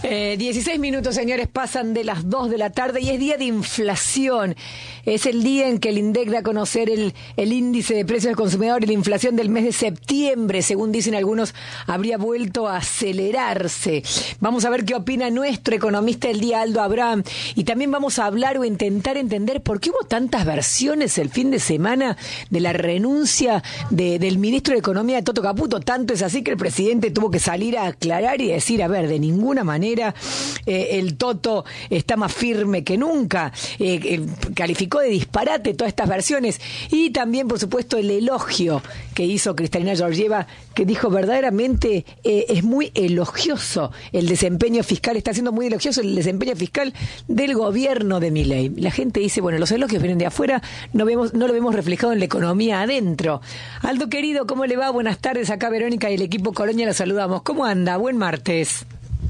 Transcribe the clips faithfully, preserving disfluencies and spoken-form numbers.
Eh, dieciséis minutos, señores, pasan de las dos de la tarde y es día de inflación. Es el día en que el INDEC da a conocer el, el índice de precios del consumidor y la inflación del mes de septiembre. Según dicen algunos, habría vuelto a acelerarse. Vamos a ver qué opina nuestro economista del día, Aldo Abraham. Y también vamos a hablar o intentar entender por qué hubo tantas versiones el fin de semana de la renuncia de, del ministro de Economía, Toto Caputo. Tanto es así que el presidente tuvo que salir a aclarar y decir, a ver, de ninguna manera Eh, el Toto está más firme que nunca. Eh, eh, calificó de disparate todas estas versiones y también, por supuesto, el elogio que hizo Kristalina Georgieva, que dijo verdaderamente eh, es muy elogioso el desempeño fiscal, está siendo muy elogioso el desempeño fiscal del gobierno de Milei. La gente dice, bueno, los elogios vienen de afuera, no vemos, no lo vemos reflejado en la economía adentro. Aldo querido, ¿cómo le va? Buenas tardes, acá Verónica y el equipo Colonia, la saludamos. ¿Cómo anda? Buen martes.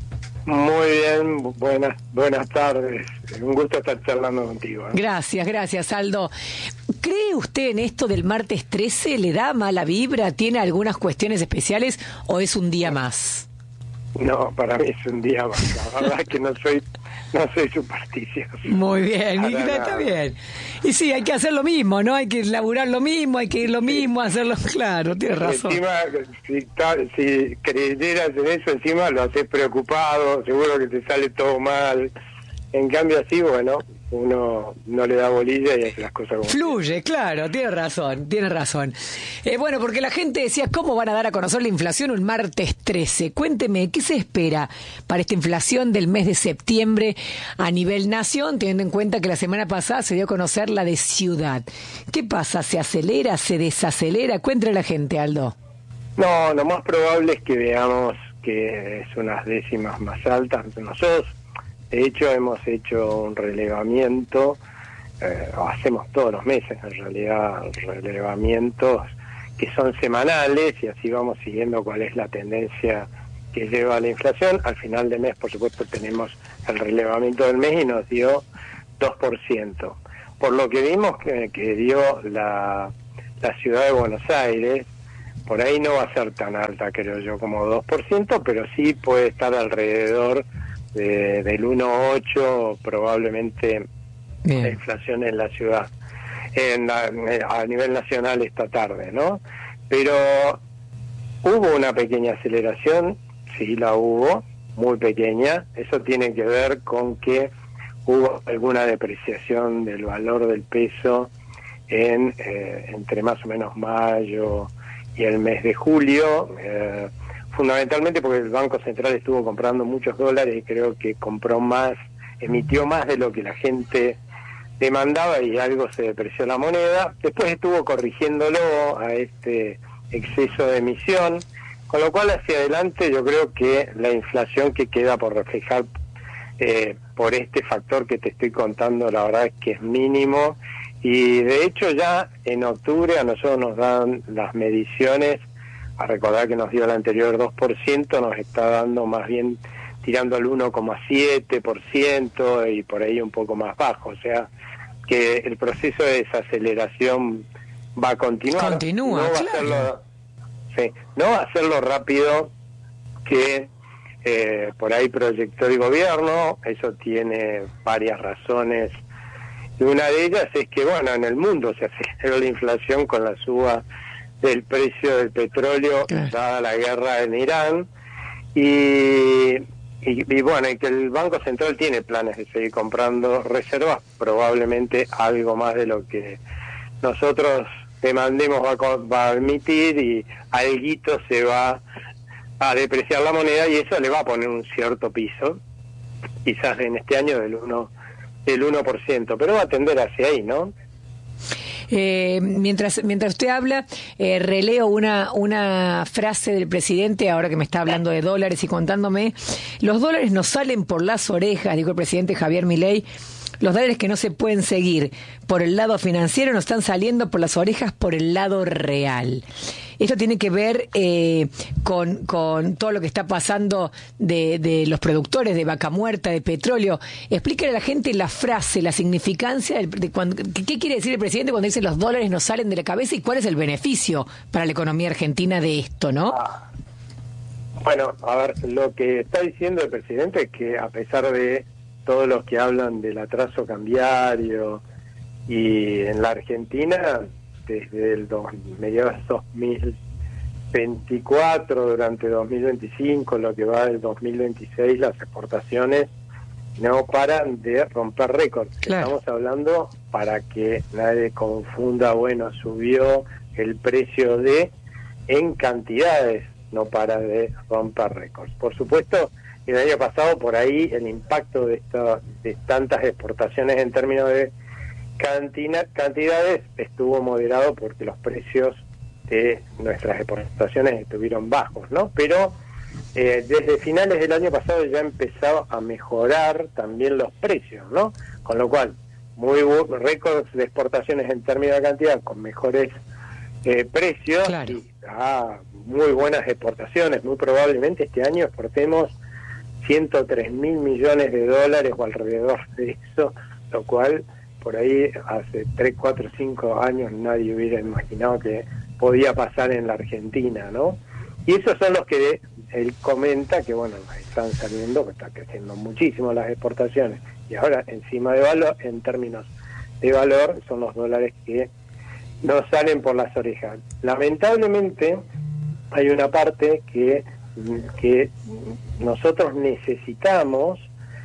Muy bien, buenas buenas tardes. Un gusto estar charlando contigo. ¿eh? Gracias, gracias, Aldo. ¿Cree usted en esto del martes trece? ¿Le da mala vibra? ¿Tiene algunas cuestiones especiales o es un día más? No, para mí es un día más. La verdad es que no soy no soy supersticioso. Muy bien, Para está nada. bien. Y sí, hay que hacer lo mismo, ¿no? Hay que laburar lo mismo, hay que ir lo mismo, hacerlo claro, tienes razón. Encima, si, ta- si creyeras en eso, encima lo haces preocupado, seguro que te sale todo mal. En cambio así, bueno, uno no le da bolilla y hace las cosas como... Fluye, claro, tiene razón, tiene razón. Eh, bueno, porque la gente decía, ¿cómo van a dar a conocer la inflación un martes trece? Cuénteme, ¿qué se espera para esta inflación del mes de septiembre a nivel nación, teniendo en cuenta que la semana pasada se dio a conocer la de ciudad? ¿Qué pasa? ¿Se acelera? ¿Se desacelera? Cuéntale a la gente, Aldo. No, lo más probable es que veamos que es unas décimas más altas. Nosotros, de hecho, hemos hecho un relevamiento, eh, hacemos todos los meses en realidad relevamientos que son semanales y así vamos siguiendo cuál es la tendencia que lleva a la inflación. Al final de mes, por supuesto, tenemos el relevamiento del mes y nos dio dos por ciento. Por lo que vimos que, que dio la, la ciudad de Buenos Aires, por ahí no va a ser tan alta, creo yo, como dos por ciento, pero sí puede estar alrededor de, del uno coma ocho, probablemente. Bien. La inflación en la ciudad, en la, a nivel nacional esta tarde, ¿no? Pero hubo una pequeña aceleración, sí la hubo, muy pequeña. Eso tiene que ver con que hubo alguna depreciación del valor del peso en eh, entre más o menos mayo y el mes de julio, eh, fundamentalmente porque el Banco Central estuvo comprando muchos dólares y creo que compró más, emitió más de lo que la gente demandaba y algo se depreció la moneda. Después estuvo corrigiéndolo a este exceso de emisión, con lo cual hacia adelante yo creo que la inflación que queda por reflejar eh, por este factor que te estoy contando, la verdad es que es mínimo. Y de hecho ya en octubre a nosotros nos dan las mediciones, a recordar que nos dio el anterior dos por ciento, nos está dando más bien tirando al uno coma siete por ciento y por ahí un poco más bajo, o sea que el proceso de desaceleración va a continuar. Continúa, no va claro. a hacerlo, sí, no va a hacerlo rápido que eh, por ahí proyectó el gobierno. Eso tiene varias razones. Y una de ellas es que, bueno, en el mundo se aceleró la inflación con la suba del precio del petróleo, claro, dada la guerra en Irán, y, y, y bueno, y que el Banco Central tiene planes de seguir comprando reservas, probablemente algo más de lo que nosotros demandemos va a, va a emitir, y alguito se va a depreciar la moneda y eso le va a poner un cierto piso, quizás en este año del uno del uno por ciento, pero va a tender hacia ahí, ¿no? Eh, mientras mientras usted habla, eh, releo una una frase del presidente, ahora que me está hablando de dólares y contándome, los dólares nos salen por las orejas, dijo el presidente Javier Milei. Los dólares que no se pueden seguir por el lado financiero nos están saliendo por las orejas por el lado real. Esto tiene que ver eh, con, con todo lo que está pasando de, de los productores de vaca muerta, de petróleo. Explíquele a la gente la frase, la significancia, de, de cuando, ¿qué quiere decir el presidente cuando dice los dólares nos salen de la cabeza y cuál es el beneficio para la economía argentina de esto, ¿no? Bueno, a ver, lo que está diciendo el presidente es que a pesar de todos los que hablan del atraso cambiario y en la Argentina, desde el dos, mediados dos mil veinticuatro, durante dos mil veinticinco, lo que va del dos mil veintiséis, las exportaciones no paran de romper récords. Claro. Estamos hablando, para que nadie confunda, bueno, subió el precio de, en cantidades, no para de romper récords. Por supuesto, el año pasado por ahí el impacto de, esta, de tantas exportaciones en términos de cantina, cantidades estuvo moderado porque los precios de nuestras exportaciones estuvieron bajos, ¿no? Pero eh, desde finales del año pasado ya empezó a mejorar también los precios, ¿no? Con lo cual, muy récords de exportaciones en términos de cantidad con mejores eh, precios. Claro. Y ah, muy buenas exportaciones. Muy probablemente este año exportemos ciento tres mil millones de dólares o alrededor de eso, lo cual por ahí hace tres, cuatro, cinco años nadie hubiera imaginado que podía pasar en la Argentina, ¿no? Y esos son los que él comenta que, bueno, están saliendo, que están creciendo muchísimo las exportaciones, y ahora encima de valor, en términos de valor, son los dólares que no salen por las orejas. Lamentablemente hay una parte que, que nosotros necesitamos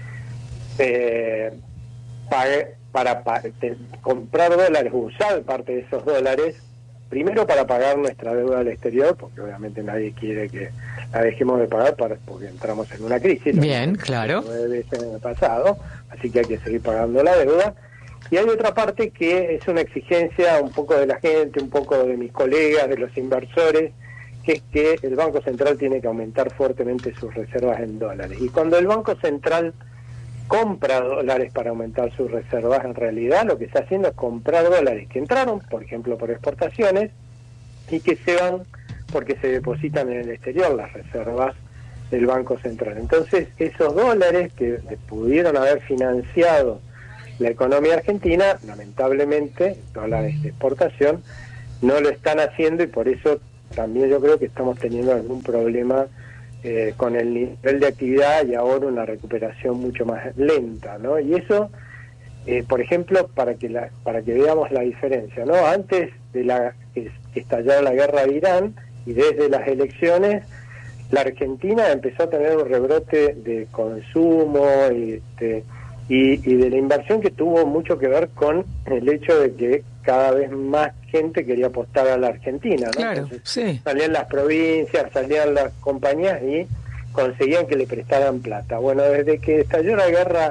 eh, pagar, para pa, te, comprar dólares, usar parte de esos dólares, primero para pagar nuestra deuda al exterior, porque obviamente nadie quiere que la dejemos de pagar para, porque entramos en una crisis. Bien, claro. Nueve veces en el pasado, así que hay que seguir pagando la deuda. Y hay otra parte que es una exigencia un poco de la gente, un poco de mis colegas, de los inversores, que es que el Banco Central tiene que aumentar fuertemente sus reservas en dólares. Y cuando el Banco Central compra dólares para aumentar sus reservas, en realidad lo que está haciendo es comprar dólares que entraron, por ejemplo, por exportaciones, y que se van porque se depositan en el exterior las reservas del Banco Central. Entonces, esos dólares que pudieron haber financiado la economía argentina, lamentablemente, dólares de exportación, no lo están haciendo, y por eso también yo creo que estamos teniendo algún problema Eh, con el nivel de actividad y ahora una recuperación mucho más lenta, ¿no? Y eso, eh, por ejemplo, para que la, para que veamos la diferencia, ¿no? Antes de la que estallara la guerra de Irán y desde las elecciones, la Argentina empezó a tener un rebrote de consumo y, este, y, y de la inversión, que tuvo mucho que ver con el hecho de que cada vez más gente quería apostar a la Argentina, ¿no? Claro, Entonces, sí. Salían las provincias, salían las compañías y conseguían que le prestaran plata. Bueno, desde que estalló la guerra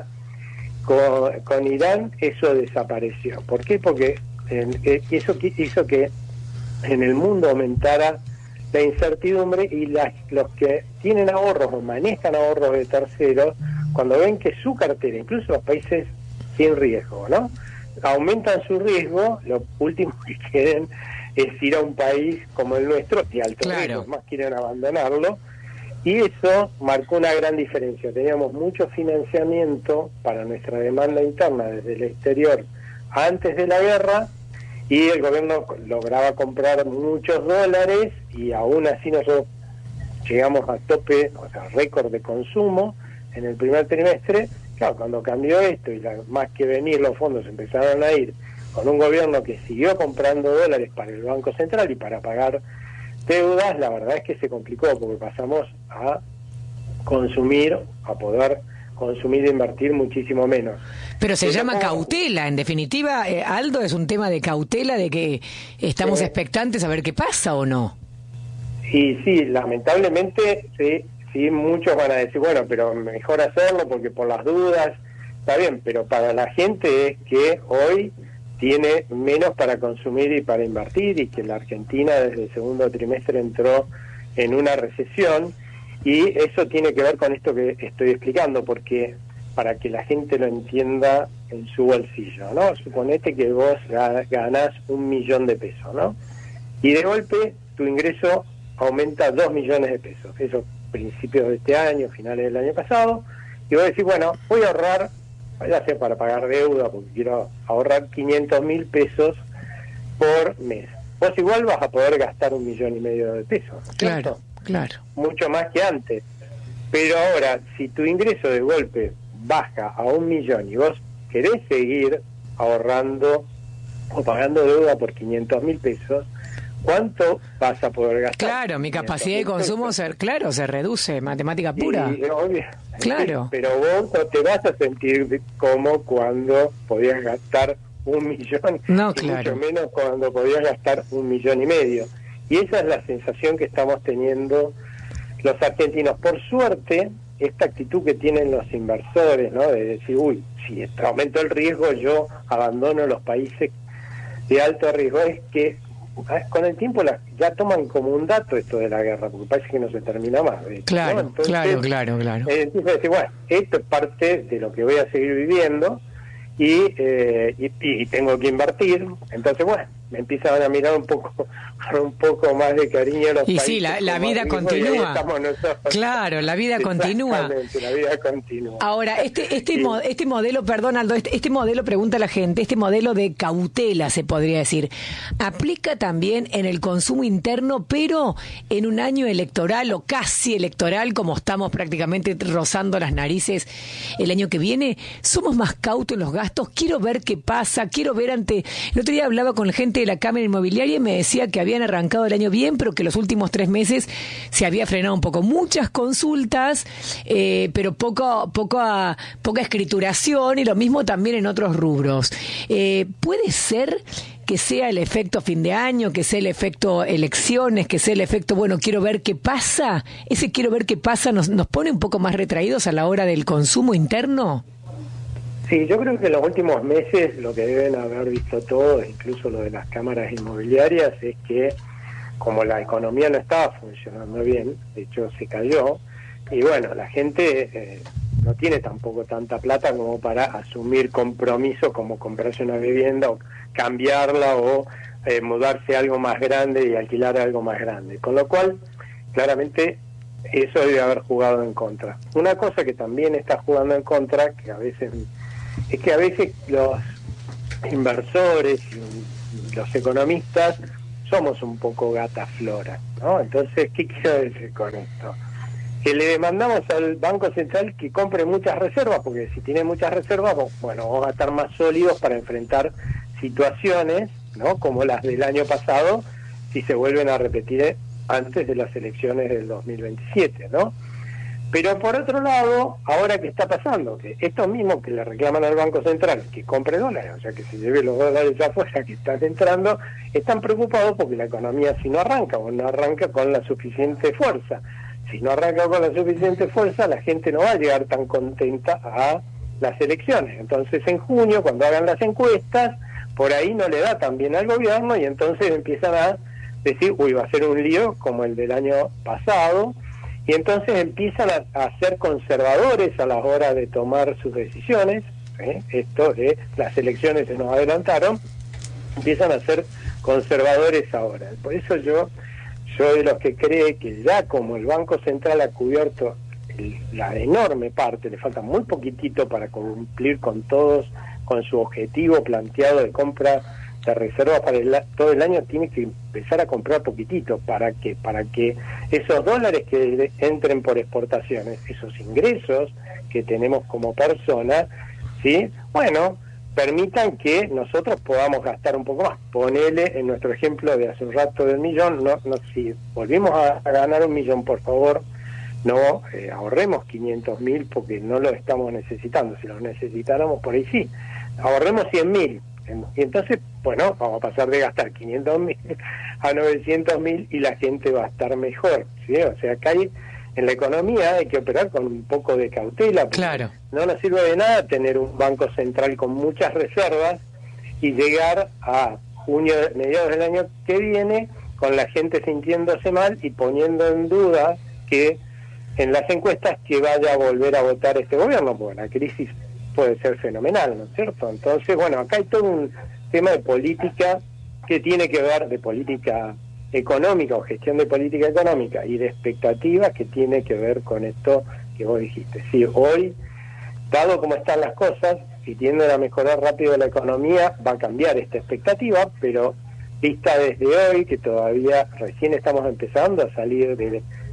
con, con Irán, eso desapareció. ¿Por qué? Porque eh, eso hizo que en el mundo aumentara la incertidumbre, y las, los que tienen ahorros o manejan ahorros de terceros, cuando ven que su cartera, incluso los países sin riesgo, ¿no?, aumentan su riesgo, lo último que quieren es ir a un país como el nuestro, de alto claro. riesgo, más quieren abandonarlo, y eso marcó una gran diferencia. Teníamos mucho financiamiento para nuestra demanda interna desde el exterior antes de la guerra, y el gobierno lograba comprar muchos dólares, y aún así nosotros llegamos a tope, o sea, récord de consumo en el primer trimestre. Claro, cuando cambió esto y la, más que venir los fondos empezaron a ir con un gobierno que siguió comprando dólares para el Banco Central y para pagar deudas, la verdad es que se complicó, porque pasamos a consumir, a poder consumir e invertir muchísimo menos. Pero se Pero llama como... cautela, en definitiva, eh, Aldo, es un tema de cautela, de que estamos sí. expectantes a ver qué pasa o no. Sí, sí, lamentablemente sí. Sí, muchos van a decir, bueno, pero mejor hacerlo porque por las dudas, está bien, pero para la gente es que hoy tiene menos para consumir y para invertir, y que la Argentina desde el segundo trimestre entró en una recesión, y eso tiene que ver con esto que estoy explicando, porque para que la gente lo entienda en su bolsillo, ¿no? Suponete que vos ganás un millón de pesos, ¿no? Y de golpe tu ingreso aumenta dos millones de pesos, eso principios de este año, finales del año pasado, y vos decís, bueno, voy a ahorrar, ya sea para pagar deuda, porque quiero ahorrar quinientos mil pesos por mes. Vos igual vas a poder gastar un millón y medio de pesos, ¿cierto? Claro, claro. mucho más que antes. Pero ahora, si tu ingreso de golpe baja a un millón y vos querés seguir ahorrando o pagando deuda por quinientos mil pesos, ¿cuánto vas a poder gastar? Claro, mi capacidad de consumo, se, claro, se reduce, matemática pura. Sí, obvio. Claro. Pero vos no te vas a sentir como cuando podías gastar un millón, no, y claro. mucho menos cuando podías gastar un millón y medio. Y esa es la sensación que estamos teniendo los argentinos. Por suerte, esta actitud que tienen los inversores, ¿no? De decir, uy, si aumentó el riesgo, yo abandono los países de alto riesgo, es que con el tiempo la, ya toman como un dato esto de la guerra, porque parece que no se termina más. ¿Ves? Claro, ¿no? Entonces, claro, claro, claro. Eh, empieza a decir, bueno, esto es parte de lo que voy a seguir viviendo y, eh, y, y tengo que invertir. Entonces, bueno, me empiezan a mirar un poco con un poco más de cariño los y países. Sí, la, la vida continúa. Claro, la vida continúa. La vida continúa. Ahora, este este y, mo, este modelo, perdón Aldo, este, este modelo, pregunta la gente, este modelo de cautela, se podría decir, ¿aplica también en el consumo interno, pero en un año electoral o casi electoral, como estamos prácticamente rozando las narices el año que viene? ¿Somos más cautos en los gastos? Quiero ver qué pasa, quiero ver ante... El otro día hablaba con gente de la Cámara Inmobiliaria y me decía que habían arrancado el año bien, pero que los últimos tres meses se había frenado un poco. Muchas consultas, eh, pero poco, poca, poca escrituración, y lo mismo también en otros rubros. Eh, ¿Puede ser que sea el efecto fin de año, que sea el efecto elecciones, que sea el efecto, bueno, quiero ver qué pasa? ¿Ese quiero ver qué pasa nos, nos pone un poco más retraídos a la hora del consumo interno? Sí, yo creo que en los últimos meses lo que deben haber visto todos, incluso lo de las cámaras inmobiliarias, es que como la economía no estaba funcionando bien, de hecho se cayó, y bueno, la gente eh, no tiene tampoco tanta plata como para asumir compromisos como comprarse una vivienda o cambiarla o eh, mudarse a algo más grande y alquilar algo más grande. Con lo cual, claramente, eso debe haber jugado en contra. Una cosa que también está jugando en contra, que a veces... es que a veces los inversores y los economistas somos un poco gata flora, ¿no? Entonces, ¿qué quiero decir con esto? Que le demandamos al Banco Central que compre muchas reservas, porque si tiene muchas reservas, bueno, vamos a estar más sólidos para enfrentar situaciones, ¿no? Como las del año pasado, si se vuelven a repetir antes de las elecciones del dos mil veintisiete, ¿no? Pero por otro lado, ahora que está pasando, que estos mismos que le reclaman al Banco Central que compre dólares, o sea que se lleve los dólares afuera que están entrando, están preocupados porque la economía, si no arranca o no arranca con la suficiente fuerza, si no arranca con la suficiente fuerza, la gente no va a llegar tan contenta a las elecciones. Entonces en junio, cuando hagan las encuestas, por ahí no le da tan bien al gobierno y entonces empiezan a decir, uy, va a ser un lío como el del año pasado. Y entonces empiezan a, a ser conservadores a la hora de tomar sus decisiones, ¿eh? Esto de las elecciones se nos adelantaron, empiezan a ser conservadores ahora. Por eso yo soy de los que cree que ya como el Banco Central ha cubierto el, la enorme parte, le falta muy poquitito para cumplir con todos, con su objetivo planteado de compra de reservas para el, todo el año, tiene que empezar a comprar poquitito. ¿Para qué? Para que esos dólares que entren por exportaciones, esos ingresos que tenemos como personas, ¿sí? Bueno, permitan que nosotros podamos gastar un poco más. Ponele en nuestro ejemplo de hace un rato del millón, no, no si volvimos a, a ganar un millón, por favor, no eh, ahorremos quinientos mil porque no lo estamos necesitando. Si lo necesitáramos, por ahí sí. Ahorremos cien mil. Y entonces, bueno, vamos a pasar de gastar quinientos mil a novecientos mil y la gente va a estar mejor, ¿sí? O sea, acá hay, en la economía hay que operar con un poco de cautela. Claro. No nos sirve de nada tener un banco central con muchas reservas y llegar a junio, mediados del año que viene, con la gente sintiéndose mal y poniendo en duda que en las encuestas que vaya a volver a votar este gobierno, porque la crisis puede ser fenomenal, ¿no es cierto? Entonces, bueno, acá hay todo un tema de política que tiene que ver, de política económica o gestión de política económica y de expectativas que tiene que ver con esto que vos dijiste. Sí, hoy, dado como están las cosas, si tienden a mejorar rápido la economía, va a cambiar esta expectativa, pero vista desde hoy, que todavía recién estamos empezando a salir de,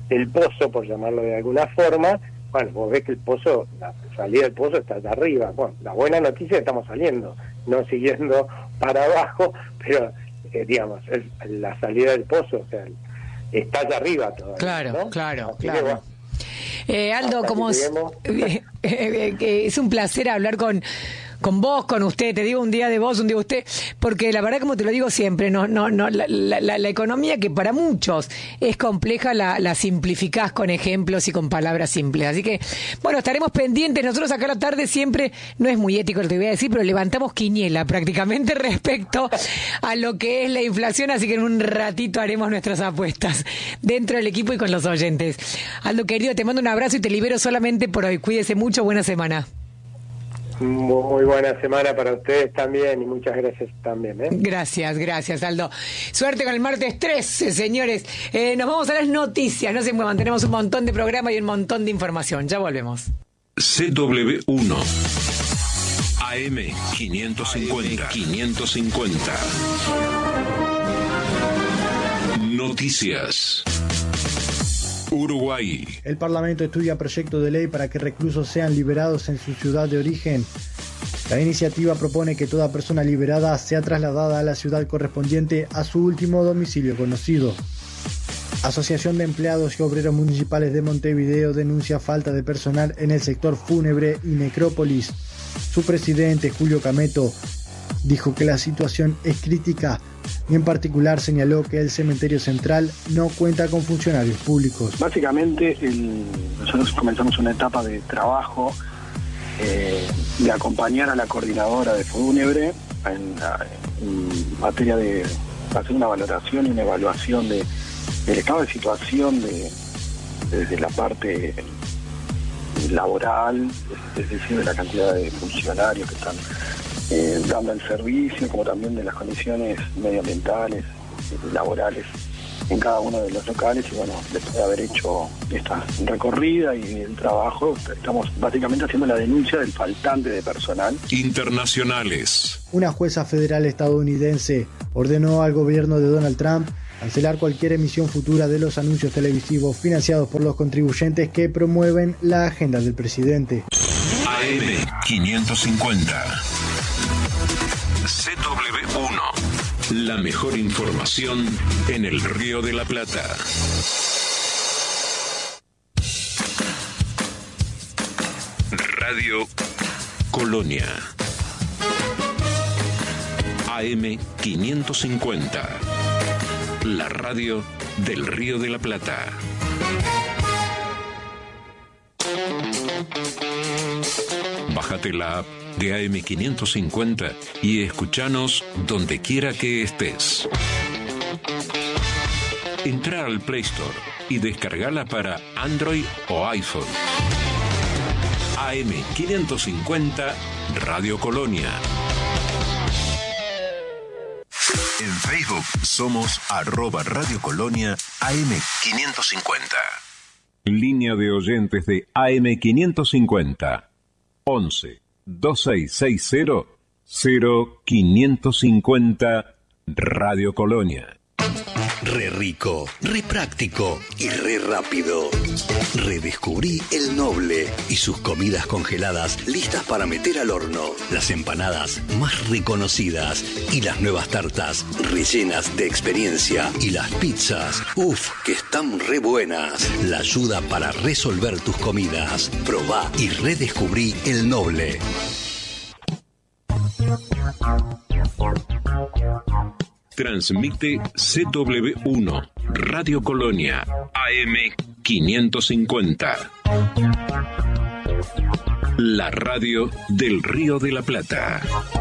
del pozo, por llamarlo de alguna forma. Bueno, vos ves que el pozo, la salida del pozo está allá arriba. Bueno, la buena noticia es que estamos saliendo, no siguiendo para abajo, pero eh, digamos, el, la salida del pozo, o sea, está allá arriba todavía. Claro, ¿no? claro, Así claro. que, bueno, eh, Aldo, hasta como que es, lleguemos. eh, eh, eh, es un placer hablar con con vos, con usted, te digo un día de vos, un día de usted, porque la verdad, como te lo digo siempre, no, no, no, la, la, la economía, que para muchos es compleja, la, la simplificás con ejemplos y con palabras simples. Así que, bueno, estaremos pendientes. Nosotros acá a la tarde siempre, no es muy ético lo que voy a decir, pero levantamos quiniela prácticamente respecto a lo que es la inflación, así que en un ratito haremos nuestras apuestas dentro del equipo y con los oyentes. Aldo, querido, te mando un abrazo y te libero solamente por hoy. Cuídese mucho, buena semana. Muy buena semana para ustedes también y muchas gracias también. ¿eh? Gracias, gracias, Aldo. Suerte con el martes trece, señores. Eh, nos vamos a las noticias. No se muevan, tenemos un montón de programa y un montón de información. Ya volvemos. C W uno A M quinientos cincuenta. quinientos cincuenta. Noticias. Uruguay. El Parlamento estudia proyecto de ley para que reclusos sean liberados en su ciudad de origen. La iniciativa propone que toda persona liberada sea trasladada a la ciudad correspondiente a su último domicilio conocido. Asociación de Empleados y Obreros Municipales de Montevideo denuncia falta de personal en el sector fúnebre y necrópolis. Su presidente, Julio Cameto, dijo que la situación es crítica y en particular señaló que el cementerio central no cuenta con funcionarios públicos. Básicamente el, nosotros comenzamos una etapa de trabajo eh, de acompañar a la coordinadora de fúnebre en, en materia de hacer una valoración y una evaluación de, del estado de situación de, desde la parte laboral, es decir, de la cantidad de funcionarios que están Eh, dando el servicio, como también de las condiciones medioambientales, eh, laborales en cada uno de los locales. Y bueno, después de haber hecho esta recorrida y el trabajo, estamos básicamente haciendo la denuncia del faltante de personal. Internacionales. Una jueza federal estadounidense ordenó al gobierno de Donald Trump cancelar cualquier emisión futura de los anuncios televisivos financiados por los contribuyentes que promueven la agenda del presidente. A M quinientos cincuenta. C W uno. La mejor información en el Río de la Plata. Radio Colonia. A M quinientos cincuenta. La radio del Río de la Plata. Bájate la app de A M quinientos cincuenta y escuchanos donde quiera que estés. Entra al Play Store y descargala para Android o iPhone. A M quinientos cincuenta Radio Colonia. En Facebook somos arroba Radio Colonia A M quinientos cincuenta. Línea de oyentes de A M quinientos cincuenta. once, veintiséis sesenta, cero quinientos cincuenta Radio Colonia. Re rico, re práctico y re rápido. Redescubrí el Noble y sus comidas congeladas listas para meter al horno. Las empanadas más reconocidas y las nuevas tartas rellenas de experiencia. Y las pizzas, uff, que están re buenas. La ayuda para resolver tus comidas. Probá y redescubrí el Noble. Transmite C W uno, Radio Colonia, A M quinientos cincuenta. La radio del Río de la Plata.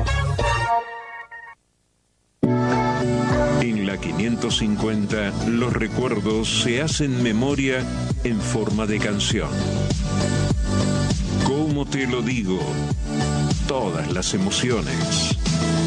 En la quinientos cincuenta, los recuerdos se hacen memoria en forma de canción. ¿Cómo te lo digo? Todas las emociones.